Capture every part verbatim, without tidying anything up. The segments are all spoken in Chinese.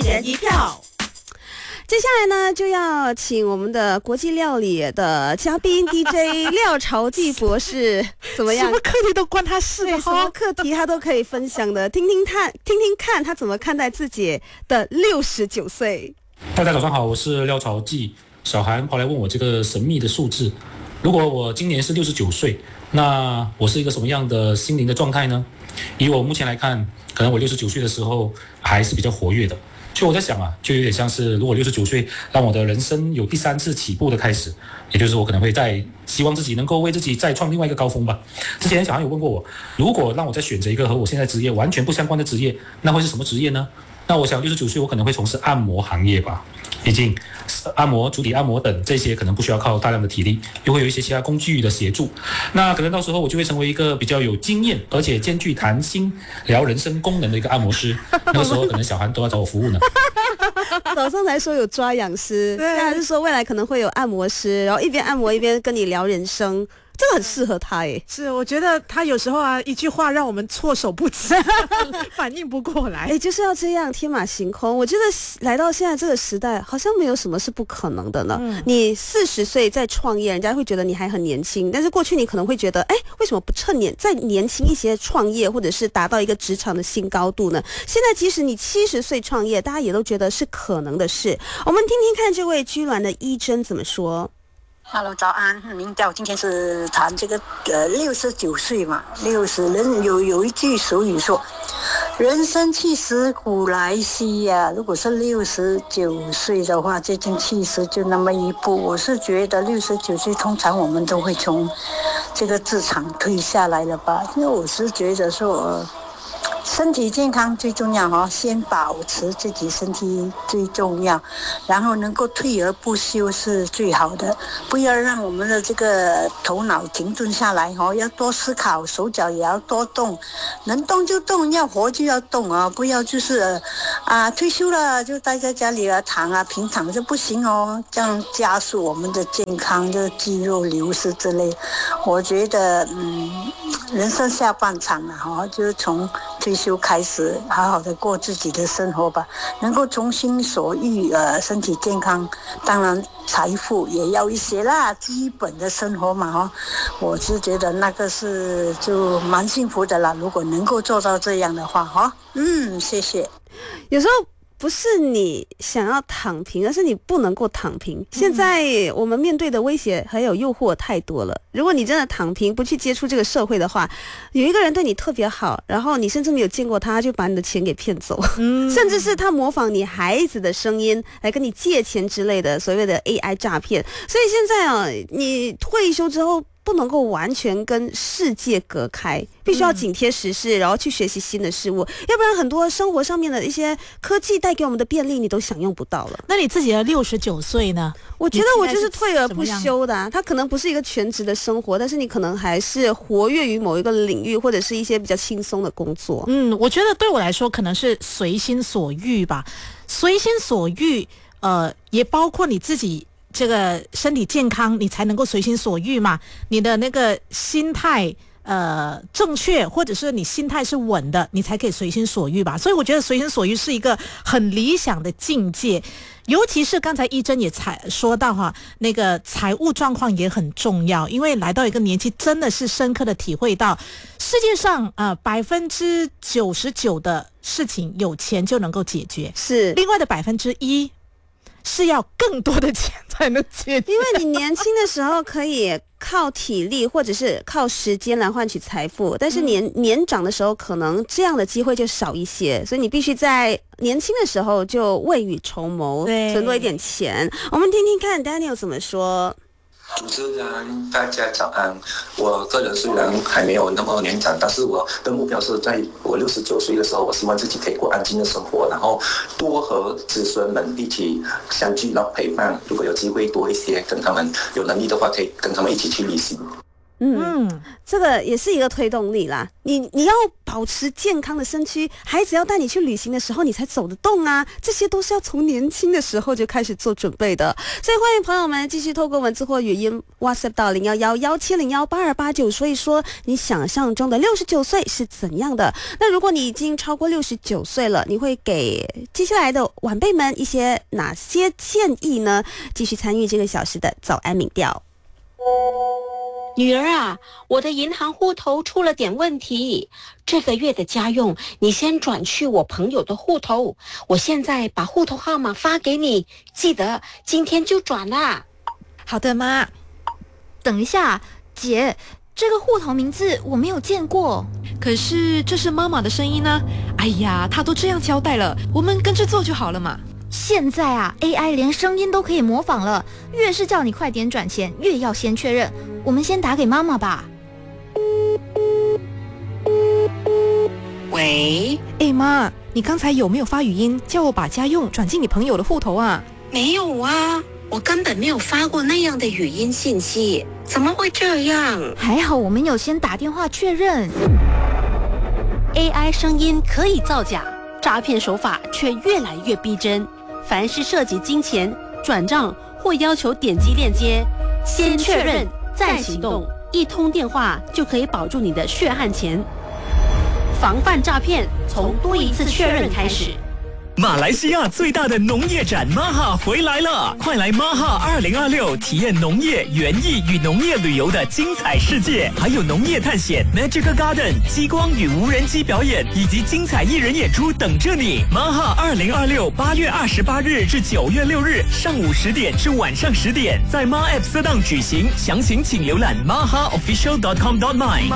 人一票。 接下来呢，就要请我们的国际料理的嘉宾 D J 廖朝记博士，怎么样？ 什么课题都关他事对，什么课题他都可以分享的，听听看，听听看他怎么看待自己的六十九岁。 大家早上好，我是廖朝记。小韩跑来问我这个神秘的数字，如果我今年是六十九岁，那我是一个什么样的心灵的状态呢？以我目前来看，可能我六十九岁的时候还是比较活跃的。所以我在想啊，就有点像是如果六十九岁让我的人生有第三次起步的开始，也就是我可能会再希望自己能够为自己再创另外一个高峰吧。之前小韩有问过我，如果让我再选择一个和我现在职业完全不相关的职业，那会是什么职业呢？那我想六十九岁我可能会从事按摩行业吧，毕竟按摩、足底按摩等这些可能不需要靠大量的体力，又会有一些其他工具的协助。那可能到时候我就会成为一个比较有经验而且兼具谈心聊人生功能的一个按摩师。那个时候可能小韩都要找我服务呢。 早上才说有抓痒师，现在是说未来可能会有按摩师，然后一边按摩一边跟你聊人生。这个很适合他耶。 是，我觉得他有时候啊，一句话让我们措手不及，反应不过来。 哎，就是要这样天马行空。我觉得来到现在这个时代，好像没有什么是不可能的呢。嗯、你四十岁再创业，人家会觉得你还很年轻，但是过去你可能会觉得，哎，为什么不趁年再年轻一些创业，或者是达到一个职场的新高度呢？现在即使你七十岁创业，大家也都觉得是可能的事。我们听听看这位居銮的一真怎么说。 Hello， 早安，明调，今天是谈这个呃六十九岁嘛，六十人有有一句俗语说，人生七十古来稀呀、啊。如果是六十九岁的话，接近七十就那么一步。我是觉得六十九岁通常我们都会从这个职场退下来了吧，因为我是觉得说。呃身体健康最重要哈，先保持自己身体最重要，然后能够退而不休是最好的。不要让我们的这个头脑停顿下来哈，要多思考，手脚也要多动，能动就动，要活就要动啊！不要就是啊退休了就待在家里啊躺啊平躺就不行哦，这样加速我们的健康的肌肉流失之类。我觉得嗯，人生下半场啊哈，就是从退休开始好好的过自己的生活吧，能够从心所欲，呃，身体健康，当然财富也要一些啦，基本的生活嘛哈，我是觉得那个是就蛮幸福的啦，如果能够做到这样的话哈，嗯，谢谢。 有时候不是你想要躺平，而是你不能够躺平。现在我们面对的威胁还有诱惑太多了。如果你真的躺平，不去接触这个社会的话，有一个人对你特别好，然后你甚至没有见过他，就把你的钱给骗走，嗯、甚至是他模仿你孩子的声音来跟你借钱之类的所谓的 A I 诈骗。所以现在啊，你退休之后不能够完全跟世界隔开，必须要紧贴时事，然后去学习新的事物，要不然很多生活上面的一些科技带给我们的便利你都享用不到了。 那你自己的六十九岁呢？ 我觉得我就是退而不休的、啊、它可能不是一个全职的生活，但是你可能还是活跃于某一个领域，或者是一些比较轻松的工作。 嗯，我觉得对我来说可能是随心所欲吧。随心所欲呃，也包括你自己这个身体健康，你才能够随心所欲嘛。你的那个心态呃正确，或者是你心态是稳的，你才可以随心所欲吧。所以我觉得随心所欲是一个很理想的境界。尤其是刚才一真也才说到哈，那个财务状况也很重要，因为来到一个年纪，真的是深刻的体会到，世界上呃百分之九十九的事情有钱就能够解决， 是另外的百分之一。是要更多的钱才能解决， 因为你年轻的时候可以靠体力或者是靠时间来换取财富，但是年、嗯、年长的时候可能这样的机会就少一些，所以你必须在年轻的时候就未雨绸缪，存多一点钱。我们听听看 Daniel 怎么说。 主持人，大家早安。我个人虽然还没有那么年长，但是我的目标是在我六十九岁的时候，我希望自己可以过安静的生活，然后多和子孙们一起相聚，然后陪伴。如果有机会多一些，跟他们有能力的话，可以跟他们一起去旅行。 嗯，嗯这个也是一个推动力啦。你你要保持健康的身躯，孩子要带你去旅行的时候，你才走得动啊。这些都是要从年轻的时候就开始做准备的。所以欢迎朋友们继续透过文字或语音 WhatsApp 到零幺幺幺七零幺八二八九，说一说你想象中的六十九岁是怎样的。那如果你已经超过六十九岁了，你会给接下来的晚辈们一些哪些建议呢？继续参与这个小时的早安民调。 女儿啊，我的银行户头出了点问题，这个月的家用你先转去我朋友的户头，我现在把户头号码发给你，记得今天就转啦。 好的，妈。等一下，姐，这个户头名字我没有见过。 可是这是妈妈的声音呢。哎呀，她都这样交代了，我们跟着做就好了嘛。 现在啊 A I 连声音都可以模仿了，越是叫你快点转钱，越要先确认。我们先打给妈妈吧。 喂， 哎妈，你刚才有没有发语音叫我把家用转进你朋友的户头啊？ 没有啊，我根本没有发过那样的语音信息，怎么会这样？ 还好我们有先打电话确认。 A I 声音可以造假，诈骗手法却越来越逼真。凡是涉及金钱、转账或要求点击链接，先确认再行动，一通电话就可以保住你的血汗钱。防范诈骗，从多一次确认开始。 马来西亚最大的农业展 M A H A 回来了，快来 M A H A 二零二六体验农业、园艺与农业旅游的精彩世界，还有农业探险、Magic Garden、激光与无人机表演以及精彩艺人演出等着你。M A H A 二零二六八月二十八日至九月六日上午十点至晚上十点，在 M A App 色档举行，详情请浏览 m a h a official dot com dot my。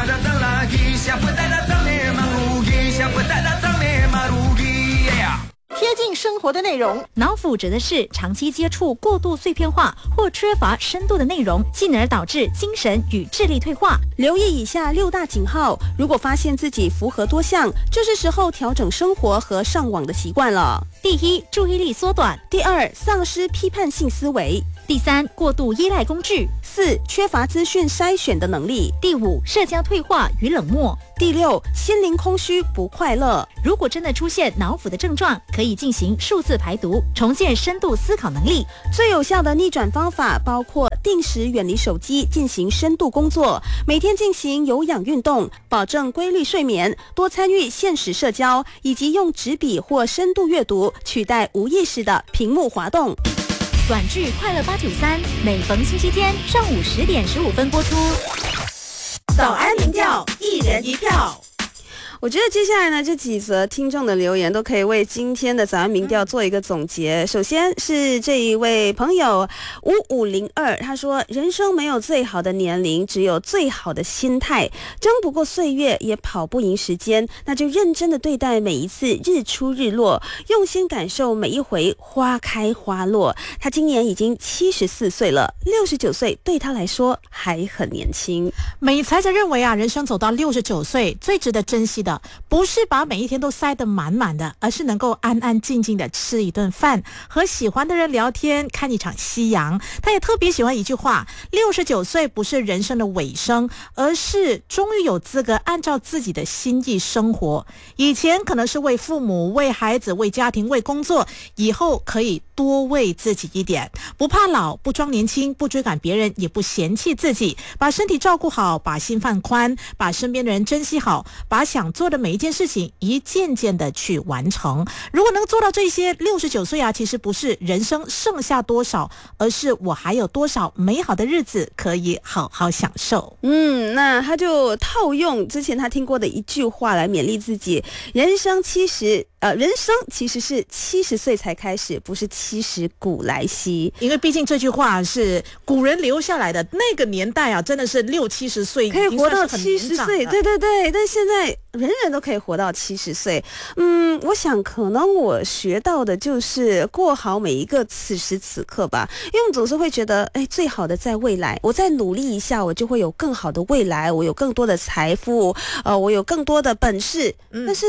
贴近生活的内容， 脑腐指的是长期接触过度碎片化或缺乏深度的内容，进而导致精神与智力退化。 留意以下六大警号，如果发现自己符合多项，就是时候调整生活和上网的习惯了。 第一，注意力缩短； 第二，丧失批判性思维； 第三，过度依赖工具； 四，缺乏资讯筛选的能力； 第五，社交退化与冷漠； 第六，心灵空虚不快乐。 如果真的出现脑腐的症状，可以进行数字排毒，重建深度思考能力。 最有效的逆转方法包括定时远离手机，进行深度工作，每天进行有氧运动，保证规律睡眠，多参与现实社交，以及用纸笔或深度阅读取代无意识的屏幕滑动。 短剧快乐八九三，每逢星期天上午十点十五分播出。 早安民调，一人一票。我觉得接下来呢，这几则听众的留言都可以为今天的早安民调做一个总结。首先是这一位朋友五五零二，他说：“人生没有最好的年龄，只有最好的心态。争不过岁月，也跑不赢时间，那就认真的对待每一次日出日落，用心感受每一回花开花落。”他今年已经七十四岁了，六十九岁对他来说还很年轻。 美才则认为啊，人生走到六十九岁，最值得珍惜的不是把每一天都塞得满满的，而是能够安安静静的吃一顿饭，和喜欢的人聊天，看一场夕阳。他也特别喜欢一句话：六十九岁不是人生的尾声，而是终于有资格按照自己的心意生活。以前可能是为父母、为孩子、为家庭、为工作，以后可以多为自己一点，不怕老，不装年轻，不追赶别人，也不嫌弃自己，把身体照顾好，把心放宽，把身边的人珍惜好，把想做的每一件事情一件件的去完成。如果能做到这些，六十九岁啊，其实不是人生剩下多少，而是我还有多少美好的日子可以好好享受。 嗯，那他就套用之前他听过的一句话来勉励自己：人生七十呃，人生其实是七十岁才开始，不是七十古来稀。 因为毕竟这句话是古人留下来的，那个年代啊，真的是六七十岁可以活到七十岁，对对对。但现在人人都可以活到七十岁。嗯，我想可能我学到的就是过好每一个此时此刻吧。因为我们总是会觉得，哎，最好的在未来，我再努力一下，我就会有更好的未来，我有更多的财富，呃，我有更多的本事。嗯、但是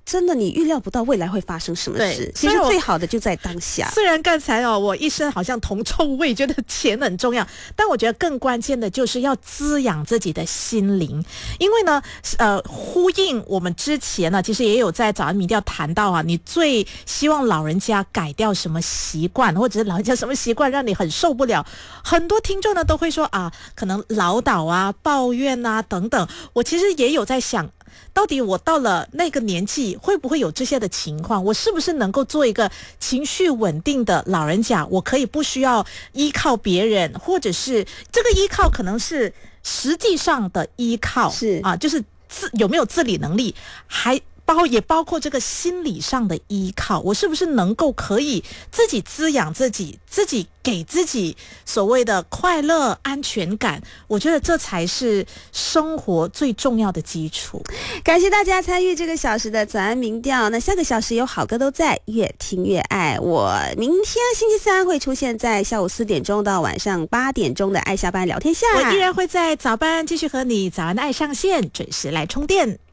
真的你预料不到未来会发生什么事。其实最好的就在当下。 虽然刚才哦，我一身好像铜臭味，觉得钱很重要，但我觉得更关键的就是要滋养自己的心灵。因为呢，呃，呼应我们之前呢，其实也有在早安民调谈到啊，你最希望老人家改掉什么习惯，或者是老人家什么习惯让你很受不了。很多听众呢都会说啊，可能唠叨啊、抱怨啊等等。我其实也有在想，到底我到了那个年纪会不会有这些的情况？我是不是能够做一个情绪稳定的老人家？我可以不需要依靠别人，或者是这个依靠可能是实际上的依靠， 是啊，就是自有没有自理能力，还包也包括这个心理上的依靠，我是不是能够可以自己滋养自己，自己给自己所谓的快乐安全感？我觉得这才是生活最重要的基础。 感谢大家参与这个小时的早安民调，那下个小时有好歌都在，越听越爱。我明天星期三会出现在下午四点钟到晚上八点钟的爱下班聊天下， 我依然会在早班继续和你早安爱上线准时来充电。